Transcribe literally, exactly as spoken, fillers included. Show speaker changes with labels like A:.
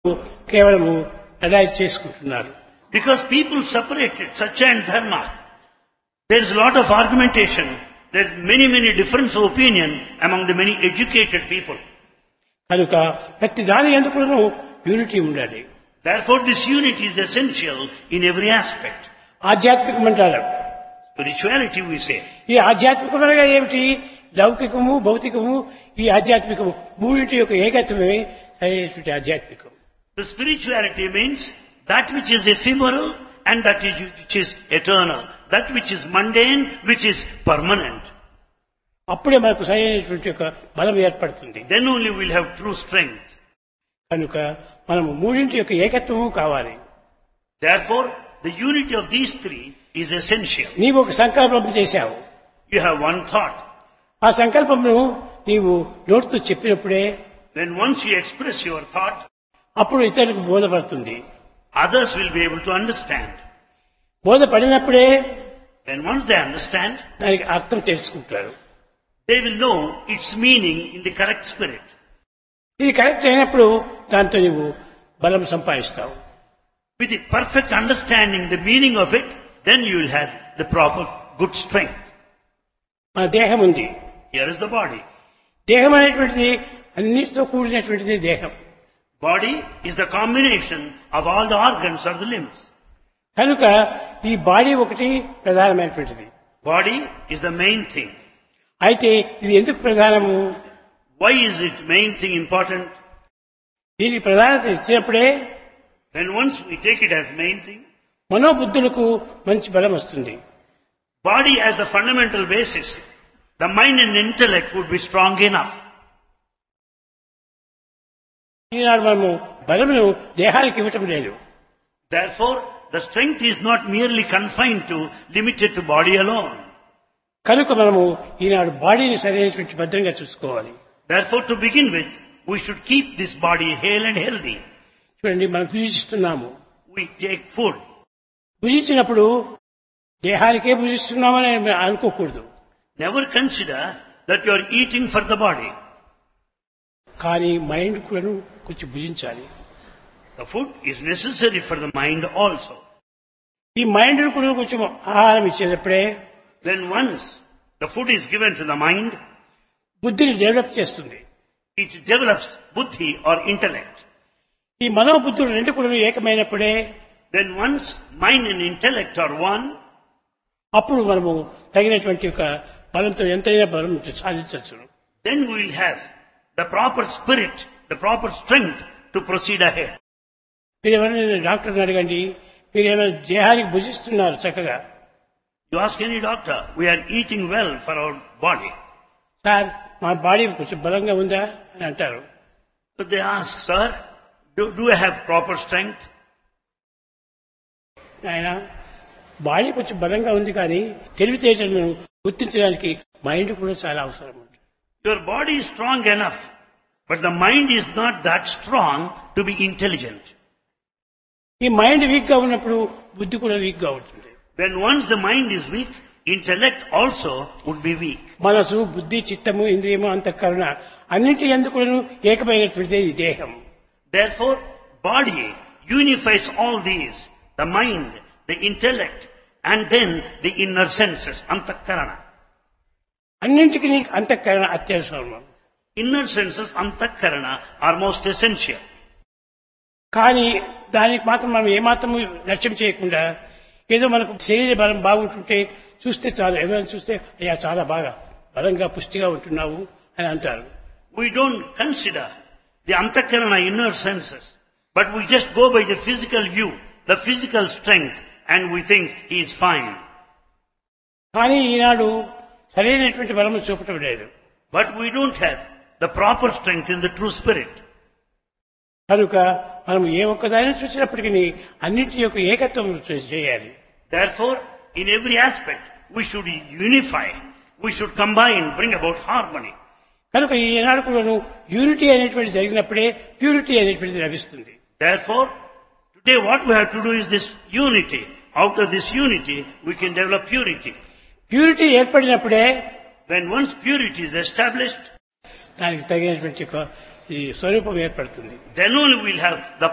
A: కేవలము అలైజ్ చేసుకుంటున్నారు.
B: Because people separated Satya and Dharma. There is a lot of argumentation. There is many, many difference of opinion among the many educated people.
A: కనుక ప్రతి దాని ఎందుకును unity ఉండాలి.
B: Therefore, this unity is essential in every aspect.
A: ఆధ్యాత్మికం అంటారు.
B: Spirituality, we say.
A: ఈ ఆధ్యాత్మికమనగా ఏమిటి? లౌకికము, భౌతికము, ఈ ఆధ్యాత్మికము మూడింటి యొక్క ఏకత్వమే సరైనటువంటి ఆధ్యాత్మికం.
B: The spirituality means that which is ephemeral and that which is eternal. That which is mundane, which is permanent.
A: అప్పుడే మనకు సరైనటువంటి యొక్క బలం ఏర్పడుతుంది.
B: Then only we'll have true strength.
A: కనుక మనము మూడింటి యొక్క ఏకత్వము కావాలి.
B: Therefore, the unity of these three is essential.
A: నీవు ఒక సంకల్పం చేశావు.
B: You have one thought.
A: ఆ సంకల్పమును నీవు నోటితో చెప్పినప్పుడే
B: When once you express your thought,
A: అప్పుడు ఇతరులకు బోధపడుతుంది.
B: others will be able to understand.
A: బోధపడినప్పుడే
B: Then once they understand,
A: దానికి అర్థం తెలుసుకుంటారు.
B: they will know its meaning in the correct spirit.
A: ఇది కరెక్ట్ అయినప్పుడు దాంతో నీవు బలం సంపాదిస్తావు.
B: With the perfect understanding the meaning of it, then you will have the proper good strength.
A: మన దేహం ఉంది.
B: Here is the body.
A: దేహం అనేటువంటిది అన్నిటితో కూడినటువంటిది దేహం.
B: Body is the combination of all the organs or the limbs.
A: కనుక ఈ body ఒకటి ప్రధానమైనటువంటిది.
B: Body is the main thing.
A: అయితే ఇది ఎందుకు ప్రధానము?
B: Why is it main thing important?
A: దీనికి ప్రధానత ఇచ్చినప్పుడే
B: When once we take it as main thing,
A: మనోబుద్ధులకు మంచి బలం వస్తుంది.
B: body as the fundamental basis, the mind and intellect would be strong enough.
A: ఈనాడు మనము బలమును దేహానికి ఇవ్వటం లేదు.
B: Therefore, the strength is not merely confined to, limited to body alone.
A: కనుక మనము ఈనాడు బాడీని సరైనటువంటి భద్రంగా చూసుకోవాలి.
B: Therefore, to begin with, we should keep this body hale and healthy.
A: చూడండి, మనం భుజిస్తున్నాము.
B: We take food.
A: భుజించినప్పుడు దేహానికే భుజిస్తున్నామని అనుకోకూడదు.
B: Never consider that you are eating for the body.
A: కానీ మైండ్ కూడా కొంచెం భుజించాలి.
B: The food is necessary for the mind also.
A: ఈ mind కూడా కొంచెం ఆహారం ఇచ్చేటప్పుడే
B: Then once the food is given to the mind,
A: బుద్ధిని develop చేస్తుంది.
B: it develops buddhi or intellect.
A: ఈ మనోబుద్ధులు రెండు కూడా ఏకమైనప్పుడే
B: Then once mind and intellect are one,
A: అప్పుడు మనము తగినటువంటి ఒక బలంతో ఎంతైనా బలం సాధించవచ్చు.
B: then we will have the proper spirit, the proper strength to proceed ahead.
A: మీరు ఎవరైనా డాక్టర్ని అడగండి, మీరు ఏమైనా దేహానికి భుజిస్తున్నారు చక్కగా.
B: You ask any doctor, we are eating well for our body.
A: Sir మా బాడీ కొంచెం బలంగా ఉందా అని అంటారు.
B: But they ask, sir, do, do I have proper strength?
A: ఆయన బాడీ కొంచెం బలంగా ఉంది కానీ తెలివితేటలను గుర్తించడానికి మైండ్ కూడా చాలా అవసరం ఉంది.
B: Your body is strong enough, but the mind is not that strong to be intelligent.
A: ఈ మైండ్ వీక్ గా ఉన్నప్పుడు బుద్ధి కూడా వీక్ గా ఉంటుంది.
B: When once the mind is weak, intellect also would be weak.
A: మనసు, బుద్ధి, చిత్తము, ఇంద్రియము, అంతఃకరణ అన్నింటి ఎందుకు ఏకమైనటువంటిదే ఈ దేహం.
B: Therefore, body unifies all these, the mind, the intellect, and then the inner senses, antakarana.
A: అన్నింటికి అంతఃకరణ అత్యవసరం.
B: Inner senses, antakarana, are most essential.
A: కానీ దానికి మాత్రం మనం ఏమాత్రము లక్ష్యం చేయకుండా ఏదో మనకు శరీర బలం బాగుంటుంటే చూస్తే చాలు, ఎవరైనా చూస్తే అయ్యా చాలా బాగా బలంగా పుష్టిగా ఉంటున్నావు అని అంటారు.
B: We don't consider the antakarana inner senses, but we just go by the physical view, the physical strength, and we think he is fine.
A: కానీ ఈనాడు సరైనటువంటి బలము చూపటం లేదు.
B: But we don't have the proper strength in the true spirit.
A: కనుక మనం ఏ ఒక్కదాన్ని చూసినప్పటికీ అన్నింటి యొక్క ఏకత్వం చేయాలి.
B: Therefore, in every aspect, we should unify, we should combine, bring about harmony.
A: కనుక ఈనాడు కూడా యూనిటీ అనేటువంటి జరిగినప్పుడే ప్యూరిటీ అనేటువంటిది లభిస్తుంది.
B: Therefore, today what we have to do is this unity. Out of this unity, we can develop purity.
A: Purity ఏర్పడినప్పుడే
B: When once purity is established,
A: దానికి తగినటువంటి ఈ స్వరూపం ఏర్పడుతుంది.
B: then only we'll have the